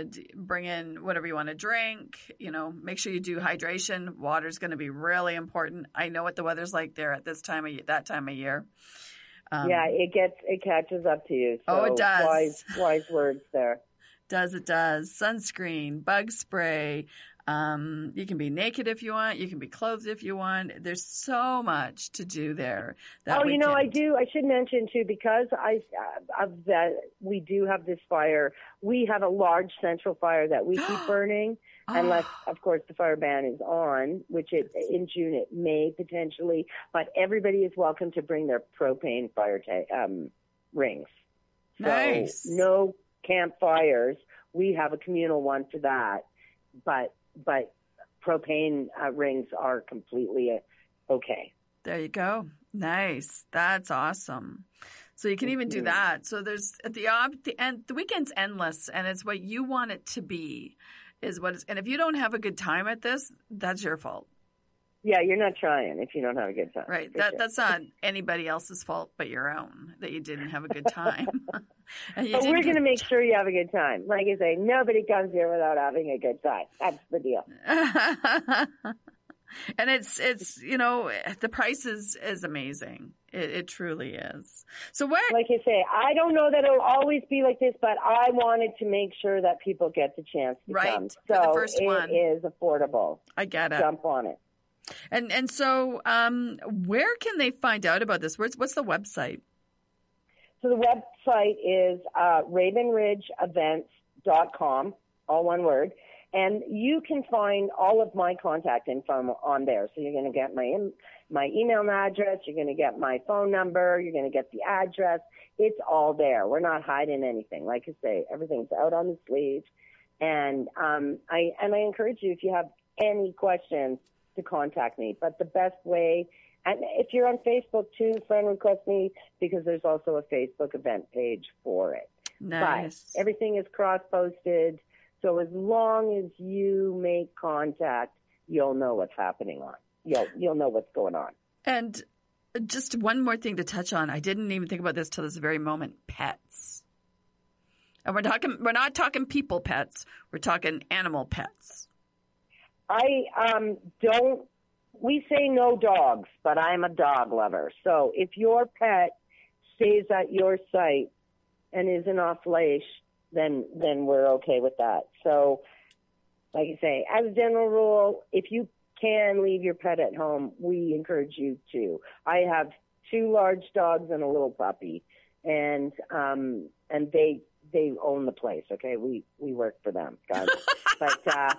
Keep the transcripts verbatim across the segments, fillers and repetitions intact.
would bring in whatever you want to drink. You know, make sure you do hydration. Water's going to be really important. I know what the weather's like there at this time of that time of year. Um, yeah, it gets it catches up to you. So oh, it does. Wise, wise words there. Does it does. Sunscreen, bug spray. Um, you can be naked if you want. You can be clothed if you want. There's so much to do there. That oh, you weekend. know, I do. I should mention too, because I uh, of that we do have this fire. We have a large central fire that we keep burning, oh. unless, of course, the fire ban is on, which it, in June it may potentially. But everybody is welcome to bring their propane fire ta- um, rings. So nice. No campfires. We have a communal one for that, but. But propane uh, rings are completely uh, okay. There you go. Nice. That's awesome. So you can even do that. So there's at the op, the end, the weekend's endless, and it's what you want it to be is what it's, and if you don't have a good time at this, that's your fault. Yeah, you're not trying if you don't have a good time. Right. That sure. That's not anybody else's fault but your own that you didn't have a good time. and you but we're going to make sure you have a good time. Like I say, nobody comes here without having a good time. That's the deal. And it's, it's, you know, the price is, is amazing. It, it truly is. So where, like I say, I don't know that it'll always be like this, but I wanted to make sure that people get the chance to right. come. So the first it one. is affordable. I get it. Jump on it. And and so, um, where can they find out about this? Where's, what's the website? So the website is uh, raven ridge events dot com, all one word. And you can find all of my contact info on there. So you're going to get my my email address, you're going to get my phone number, you're going to get the address. It's all there. We're not hiding anything. Like I say, everything's out on the sleeve. And um, I and I encourage you, if you have any questions, to contact me. But the best way, and if you're on Facebook too, friend request me, because there's also a Facebook event page for it. Nice. But everything is cross-posted, so as long as you make contact, you'll know what's happening on. You'll you'll know what's going on. And just one more thing to touch on. I didn't even think about this till this very moment. Pets. And we're talking. We're not talking people pets. We're talking animal pets. I um, don't, we say no dogs, but I'm a dog lover. So if your pet stays at your site and isn't off leash, then, then we're okay with that. So like I say, as a general rule, if you can leave your pet at home, we encourage you to. I have two large dogs and a little puppy, and, um, and they, they own the place. Okay. We, we work for them, guys. but, uh,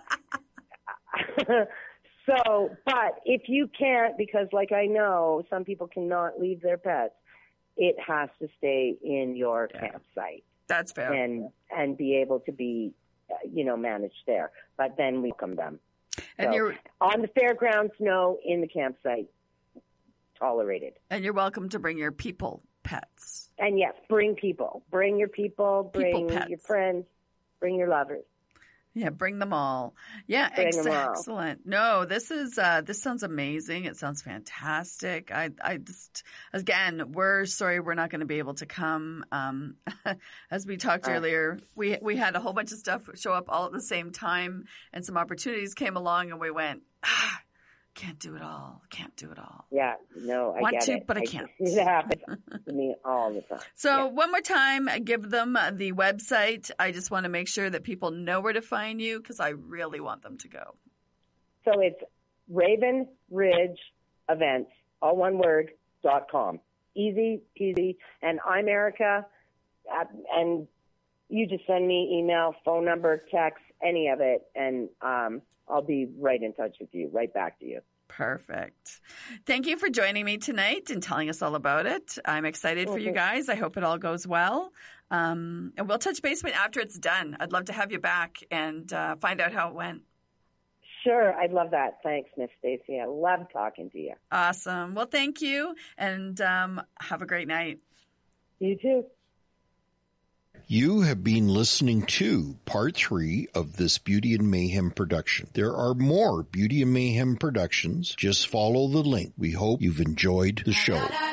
so, but if you can't, because like I know some people cannot leave their pets, it has to stay in your yeah. campsite. That's fair. And, and be able to be, uh, you know, managed there. But then we welcome them. And so, you're on the fairgrounds, no, in the campsite, tolerated. And you're welcome to bring your people pets. And yes, bring people. Bring your people, bring people your friends, bring your lovers. Yeah, bring them all. Yeah, ex- them all. Excellent. No, this is uh, this sounds amazing. It sounds fantastic. I, I just again, we're sorry we're not going to be able to come. Um, as we talked uh, earlier, we we had a whole bunch of stuff show up all at the same time, and some opportunities came along, and we went, ah, can't do it all. Can't do it all. Yeah, no, I want get to, it. but I, I can't. It happens to me all the time. So yeah. one more time, give them the website. I just want to make sure that people know where to find you because I really want them to go. So it's Raven Ridge Events, all one word, dot com. Easy peasy. And I'm Erica, uh, and you just send me email, phone number, text, any of it, and um, I'll be right in touch with you, right back to you. Perfect. Thank you for joining me tonight and telling us all about it. I'm excited for you guys. I hope it all goes well. Um, and we'll touch base with after it's done. I'd love to have you back and uh, find out how it went. Sure. I'd love that. Thanks, Miss Stacy. I love talking to you. Awesome. Well, thank you. And um, have a great night. You too. You have been listening to part three of this Beauty and Mayhem production. There are more Beauty and Mayhem productions. Just follow the link. We hope you've enjoyed the show.